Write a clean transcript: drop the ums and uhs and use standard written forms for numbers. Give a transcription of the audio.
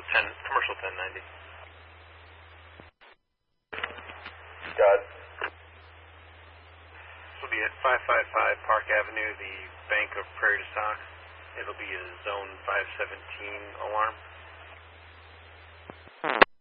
commercial 1090. Got it. This will be at 555 Park Avenue, the Bank of Prairie du Sac. It'll be a zone 517 alarm.